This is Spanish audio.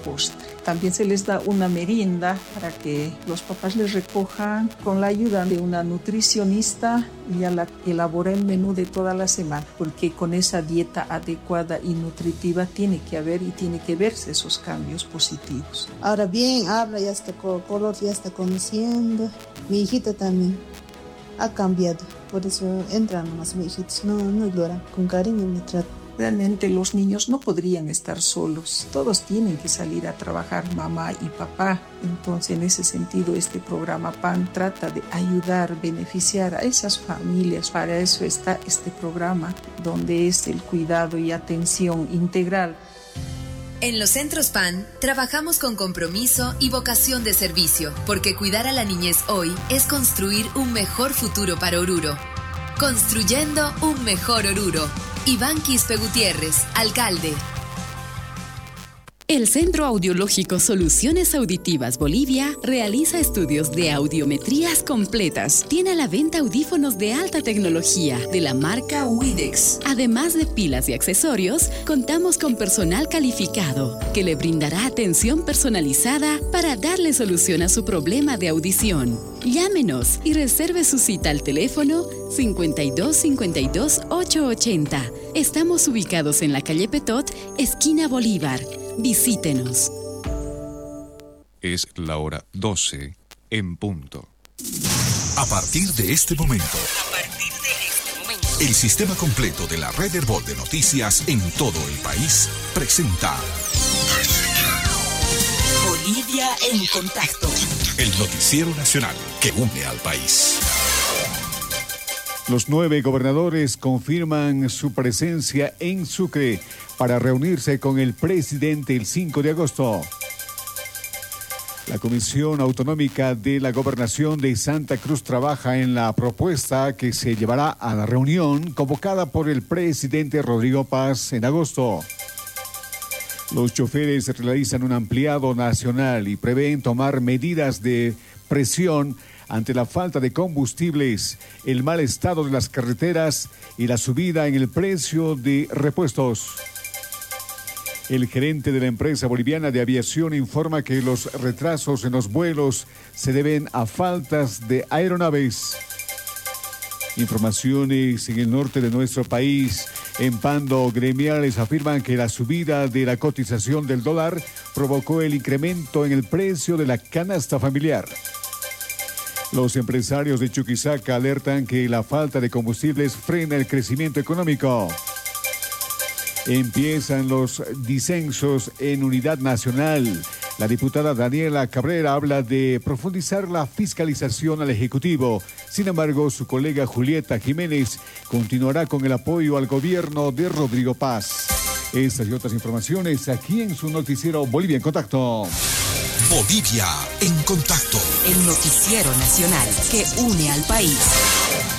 postre. También se les da una merienda para que los papás les recojan con la ayuda de una nutricionista y ya elabora el menú de toda la semana, porque con esa dieta adecuada y nutritiva tiene que haber y tiene que verse esos cambios positivos. Ahora bien, habla, ya está color, ya está conociendo. Mi hijita también ha cambiado, por eso entran nomás mis hijitos, no lloran, con cariño me tratan. Realmente los niños no podrían estar solos, todos tienen que salir a trabajar, mamá y papá. Entonces, en ese sentido, este programa PAN trata de ayudar, beneficiar a esas familias. Para eso está este programa, donde es el cuidado y atención integral. En los centros PAN trabajamos con compromiso y vocación de servicio, porque cuidar a la niñez hoy es construir un mejor futuro para Oruro. Construyendo un mejor Oruro. Iván Quispe Gutiérrez, alcalde. El Centro Audiológico Soluciones Auditivas Bolivia realiza estudios de audiometrías completas. Tiene a la venta audífonos de alta tecnología de la marca Widex. Además de pilas y accesorios, contamos con personal calificado que le brindará atención personalizada para darle solución a su problema de audición. Llámenos y reserve su cita al teléfono 52 52 880. Estamos ubicados en la calle Petot, esquina Bolívar. Visítenos. Es la hora 12 en punto. A partir de este momento, el sistema completo de la red Herbol de noticias en todo el país presenta Bolivia en contacto. El noticiero nacional que une al país. Los 9 gobernadores confirman su presencia en Sucre para reunirse con el presidente el 5 de agosto. La Comisión Autonómica de la Gobernación de Santa Cruz trabaja en la propuesta que se llevará a la reunión convocada por el presidente Rodrigo Paz en agosto. Los choferes realizan un ampliado nacional y prevén tomar medidas de presión ante la falta de combustibles, el mal estado de las carreteras y la subida en el precio de repuestos. El gerente de la empresa boliviana de aviación informa que los retrasos en los vuelos se deben a faltas de aeronaves. Informaciones en el norte de nuestro país. En Pando, gremiales afirman que la subida de la cotización del dólar provocó el incremento en el precio de la canasta familiar. Los empresarios de Chuquisaca alertan que la falta de combustibles frena el crecimiento económico. Empiezan los disensos en unidad nacional. La diputada Daniela Cabrera habla de profundizar la fiscalización al Ejecutivo. Sin embargo, su colega Julieta Jiménez continuará con el apoyo al gobierno de Rodrigo Paz. Estas y otras informaciones aquí en su noticiero Bolivia en Contacto. Bolivia en Contacto. El noticiero nacional que une al país.